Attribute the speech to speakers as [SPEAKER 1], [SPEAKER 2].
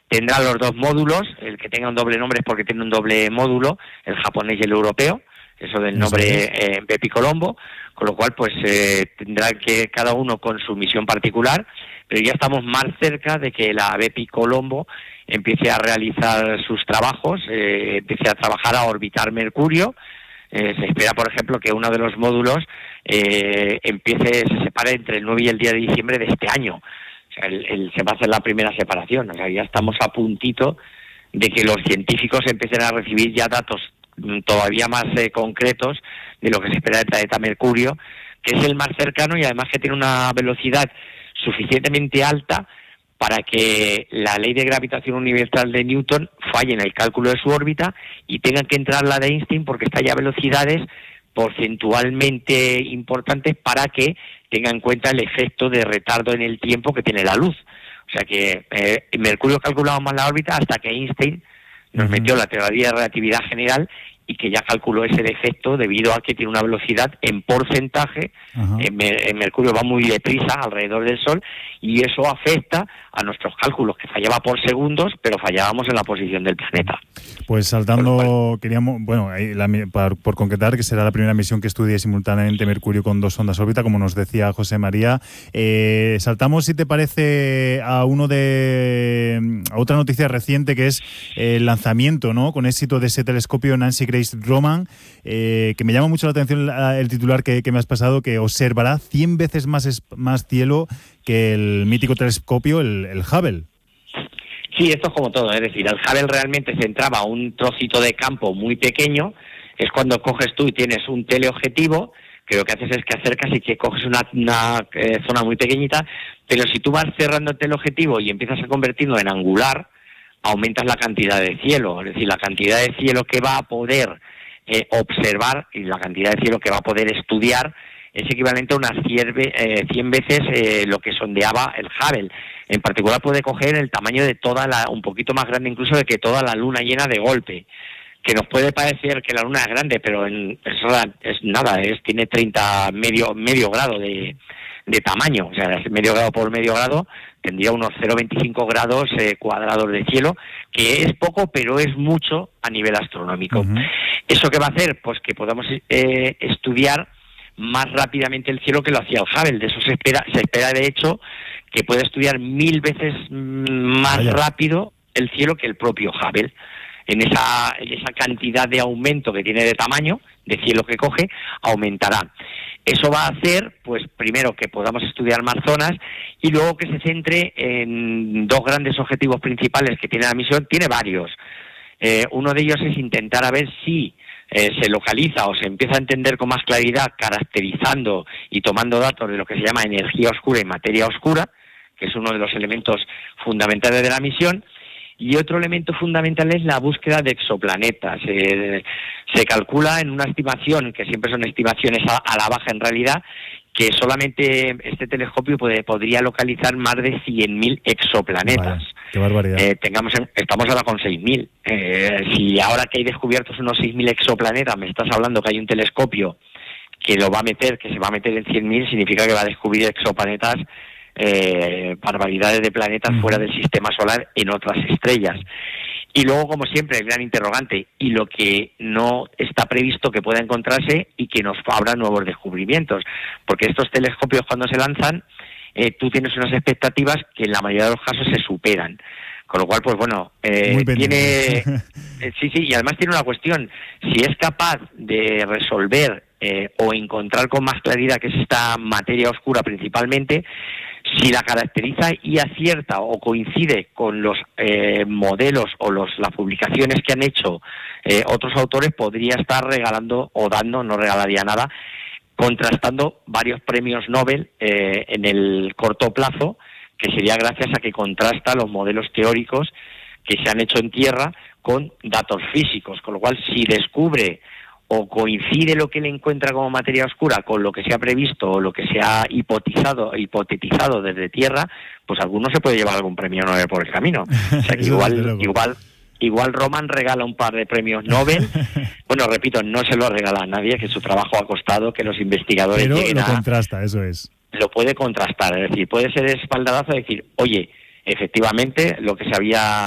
[SPEAKER 1] tendrá los dos módulos. El que tenga un doble nombre es porque tiene un doble módulo, el japonés y el europeo, eso del nombre Bepi Colombo, con lo cual pues tendrá que cada uno con su misión particular, pero ya estamos más cerca de que la Bepi Colombo empiece a realizar sus trabajos, empiece a trabajar a orbitar Mercurio. Se espera, por ejemplo, que uno de los módulos se separe entre el 9 y el 10 de diciembre de este año. O sea, se va a hacer la primera separación. O sea, ya estamos a puntito de que los científicos empiecen a recibir ya datos todavía más concretos de lo que se espera del planeta Mercurio, que es el más cercano y además que tiene una velocidad suficientemente alta para que la ley de gravitación universal de Newton falle en el cálculo de su órbita y tenga que entrar la de Einstein porque está ya a velocidades porcentualmente importantes para que tenga en cuenta el efecto de retardo en el tiempo que tiene la luz. O sea que Mercurio calculaba más la órbita hasta que Einstein nos metió la teoría de relatividad general y que ya calculó ese defecto debido a que tiene una velocidad en porcentaje. Mercurio va muy deprisa alrededor del Sol y eso afecta a nuestros cálculos, que fallaba por segundos, pero fallábamos en la posición del planeta.
[SPEAKER 2] Pues saltando, queríamos, por concretar, que será la primera misión que estudie simultáneamente Mercurio con dos sondas órbita, como nos decía José María. Saltamos, si te parece, a otra noticia reciente, que es el lanzamiento, ¿no?, con éxito de ese telescopio Nancy Grace Roman, que me llama mucho la atención el titular que me has pasado, que observará 100 veces más cielo que el mítico telescopio, el Hubble.
[SPEAKER 1] Sí, esto es como todo, es decir, el Hubble realmente se entraba a un trocito de campo muy pequeño. Es cuando coges tú y tienes un teleobjetivo, que lo que haces es que acercas y que coges una zona muy pequeñita, pero si tú vas cerrando el teleobjetivo y empiezas a convertirlo en angular, aumentas la cantidad de cielo, es decir, la cantidad de cielo que va a poder observar y la cantidad de cielo que va a poder estudiar es equivalente a unas 100 veces lo que sondeaba el Hubble. En particular puede coger el tamaño de un poquito más grande incluso de que toda la luna llena de golpe, que nos puede parecer que la luna es grande, pero tiene 30, medio grado de tamaño. O sea, medio grado por medio grado tendría unos 0,25 grados cuadrados de cielo, que es poco, pero es mucho a nivel astronómico. ¿Eso qué va a hacer? Pues que podamos estudiar más rápidamente el cielo que lo hacía el Hubble. De eso se espera de hecho que pueda estudiar 1000 veces más rápido el cielo que el propio Hubble. En esa cantidad de aumento que tiene de tamaño, de cielo que coge, aumentará. Eso va a hacer, pues primero, que podamos estudiar más zonas y luego que se centre en dos grandes objetivos principales que tiene la misión. Tiene varios. Uno de ellos es intentar a ver si se localiza o se empieza a entender con más claridad, caracterizando y tomando datos de lo que se llama energía oscura y materia oscura, que es uno de los elementos fundamentales de la misión. Y otro elemento fundamental es la búsqueda de exoplanetas. Se calcula en una estimación, que siempre son estimaciones a la baja en realidad, que solamente este telescopio podría localizar más de 100.000 exoplanetas.
[SPEAKER 2] Vaya, qué barbaridad.
[SPEAKER 1] Estamos ahora con 6.000. Si ahora que hay descubiertos unos 6.000 exoplanetas, me estás hablando que hay un telescopio que se va a meter en 100.000, significa que va a descubrir exoplanetas, barbaridades de planetas fuera del sistema solar en otras estrellas. Y luego, como siempre, el gran interrogante y lo que no está previsto que pueda encontrarse y que nos abra nuevos descubrimientos, porque estos telescopios cuando se lanzan tú tienes unas expectativas que en la mayoría de los casos se superan, con lo cual pues bueno, tiene sí, y además tiene una cuestión: si es capaz de resolver o encontrar con más claridad qué es esta materia oscura principalmente, si la caracteriza y acierta o coincide con los modelos o las publicaciones que han hecho otros autores, podría estar regalando o dando, no regalaría nada, contrastando varios premios Nobel en el corto plazo, que sería gracias a que contrasta los modelos teóricos que se han hecho en Tierra con datos físicos, con lo cual si descubre o coincide lo que él encuentra como materia oscura con lo que se ha previsto o lo que se ha hipotetizado desde Tierra, pues alguno se puede llevar algún premio Nobel por el camino. O sea que igual Roman regala un par de premios Nobel. Bueno, repito, no se lo regala a nadie, que su trabajo ha costado que los investigadores lleguen
[SPEAKER 2] lo contrasta, eso es.
[SPEAKER 1] Lo puede contrastar, es decir, puede ser espaldarazo de decir, oye, efectivamente, lo que se había